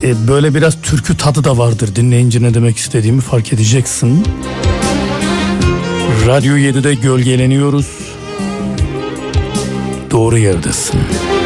böyle biraz türkü tadı da vardır. Dinleyince ne demek istediğimi fark edeceksin. Radyo 7'de gölgeleniyoruz. Doğru yerdesin.